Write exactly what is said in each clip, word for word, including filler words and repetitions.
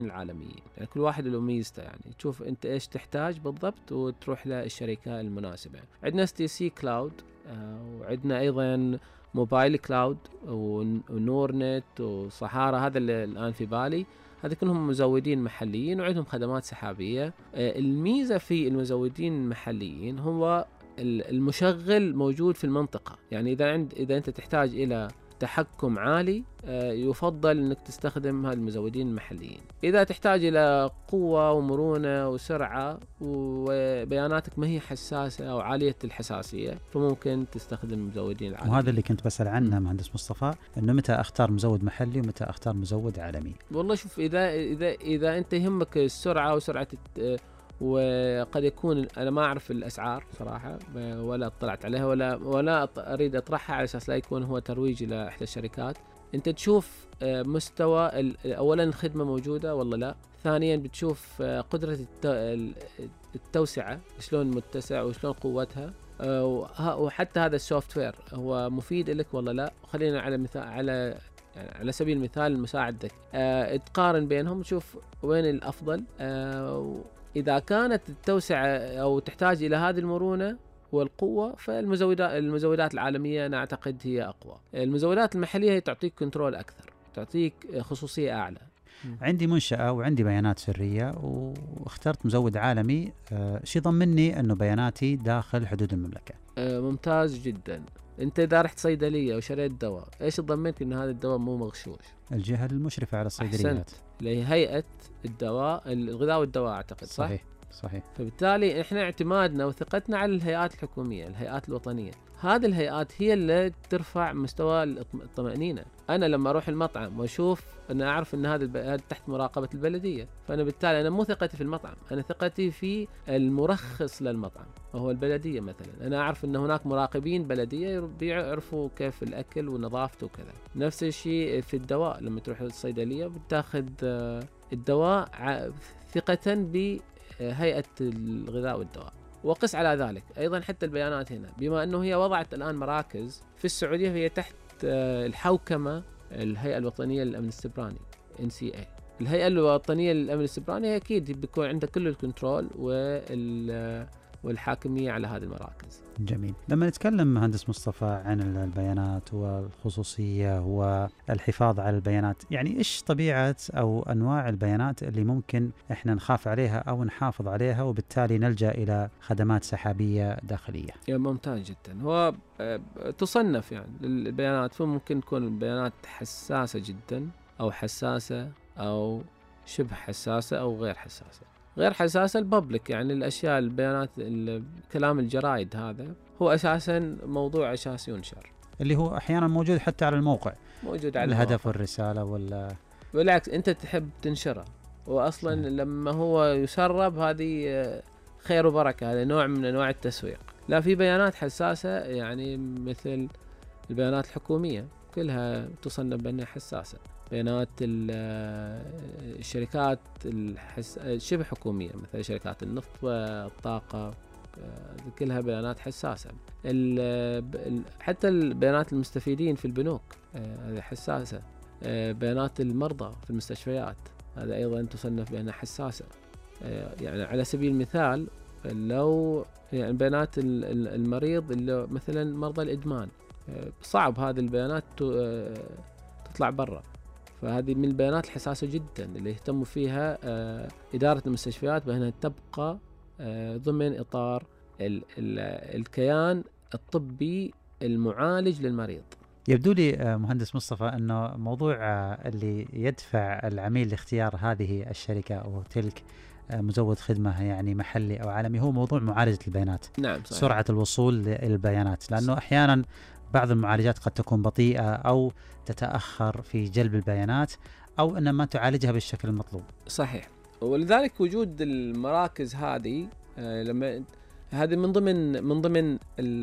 العالميين، يعني كل واحد له ميزته، يعني تشوف أنت إيش تحتاج بالضبط وتروح للشركة المناسبة. عندنا اس تي سي كلاود، وعندنا أيضا موبايل كلاود ونور نت وصحارى، هذا اللي الآن في بالي. هذا كلهم مزودين محليين وعندهم خدمات سحابية. الميزة في المزودين المحليين هو المشغل موجود في المنطقة، يعني إذا عند إذا أنت تحتاج إلى تحكم عالي يفضل أنك تستخدم هذه المزودين المحليين. إذا تحتاج إلى قوة ومرونة وسرعة وبياناتك ما هي حساسة أو عالية الحساسية فممكن تستخدم المزودين العالميين. وهذا اللي كنت بسأل عنه مهندس مصطفى، أنه متى أختار مزود محلي ومتى أختار مزود عالمي؟ والله شوف، إذا إذا إذا أنت يهمك السرعة وسرعة وقد يكون أنا ما أعرف الأسعار صراحة ولا اطلعت عليها ولا ولا أريد أطرحها على أساس لا يكون هو ترويج إلى إحدى الشركات. أنت تشوف مستوى أولا الخدمة موجودة ولا لا، ثانيا بتشوف قدرة التوسعة شلون متسع وشلون قوتها، وحتى هذا السوفت وير هو مفيد لك ولا لا. خلينا على مثال على يعني على سبيل المثال مساعدك أه تقارن بينهم وتشوف وين الأفضل. أه إذا كانت التوسعة أو تحتاج إلى هذه المرونة والقوة فالمزودات المزودات العالمية أنا أعتقد هي أقوى. المزودات المحلية هي تعطيك كنترول أكثر، تعطيك خصوصية أعلى. عندي منشأة وعندي بيانات سرية واخترت مزود عالمي، أه شي ضمني أنه بياناتي داخل حدود المملكة. أه ممتاز جدا. أنت إذا رحت صيدلية وشريت دواء إيش تضمنك أن هذا الدواء مو مغشوش؟ الجهة المشرفة على الصيدليات اللي هي هيئة الدواء الغذاء والدواء أعتقد، صح؟ صحيح صحيح. فبالتالي إحنا اعتمادنا وثقتنا على الهيئات الحكومية، الهيئات الوطنية. هذه الهيئات هي اللي ترفع مستوى الطمأنينة. أنا لما أروح المطعم وأشوف أنا أعرف أن هذا الب... تحت مراقبة البلدية، فأنا بالتالي أنا مو ثقتي في المطعم، أنا ثقتي في المرخص للمطعم وهو البلدية. مثلا أنا أعرف أن هناك مراقبين بلدية بيعرفوا كيف الأكل ونظافته وكذا. نفس الشيء في الدواء، لما تروح للصيدلية بتاخذ الدواء ثقة بهيئة الغذاء والدواء. وقس على ذلك أيضا حتى البيانات هنا، بما أنه هي وضعت الآن مراكز في السعودية هي تحت الحوكمة الهيئة الوطنية للأمن السيبراني إن سي إيه. الهيئة الوطنية للأمن السيبراني أكيد بيكون عندها كل الكنترول وال والحاكمية على هذه المراكز. جميل. لما نتكلم مهندس مصطفى عن البيانات والخصوصية والحفاظ على البيانات، يعني إيش طبيعة أو أنواع البيانات اللي ممكن إحنا نخاف عليها أو نحافظ عليها وبالتالي نلجأ إلى خدمات سحابية داخلية؟ يا ممتاز جدا. هو تصنف يعني البيانات، فممكن تكون البيانات حساسة جدا أو حساسة أو شبه حساسة أو غير حساسة. غير حساسة الببليك، يعني الأشياء البيانات كلام الجرائد هذا هو أساسا موضوع أساسي ينشر، اللي هو أحيانا موجود حتى على الموقع، موجود على الهدف الموقع. والرسالة ولا بالعكس أنت تحب تنشره، وأصلا م. لما هو يسرب هذه خير وبركة، هذا نوع من أنواع التسويق. لا، في بيانات حساسة يعني مثل البيانات الحكومية كلها تصنف بأنها حساسة. بيانات الشركات الشبه حكومية مثل شركات النفط والطاقة كلها بيانات حساسة. حتى البيانات المستفيدين في البنوك هذه حساسة. بيانات المرضى في المستشفيات هذا أيضا تصنف بأنها حساسة. يعني على سبيل المثال لو يعني بيانات المريض اللي مثلا مرضى الإدمان صعب هذه البيانات تطلع برا، فهذه من البيانات الحساسة جدا اللي يهتموا فيها إدارة المستشفيات بأنها تبقى ضمن إطار ال ال الكيان الطبي المعالج للمريض. يبدو لي مهندس مصطفى أنه موضوع اللي يدفع العميل لاختيار هذه الشركة أو تلك مزود خدمة يعني محلي أو عالمي هو موضوع معالجة البيانات. نعم صحيح. سرعة الوصول للبيانات، لأنه أحيانا بعض المعالجات قد تكون بطيئة أو تتأخر في جلب البيانات أو أن ما تعالجها بالشكل المطلوب. صحيح. ولذلك وجود المراكز هذه لما هذه من ضمن من ضمن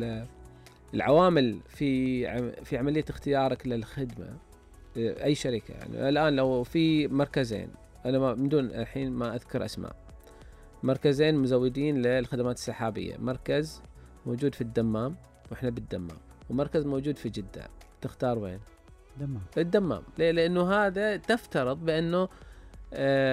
العوامل في في عملية اختيارك للخدمة أي شركة. يعني الآن لو في مركزين، أنا ما من دون الحين ما أذكر أسماء، مركزين مزودين للخدمات السحابية، مركز موجود في الدمام وإحنا بالدمام، ومركز موجود في جدة، تختار وين؟ دمام. الدمام. ليه؟ لأنه هذا تفترض بأنه آه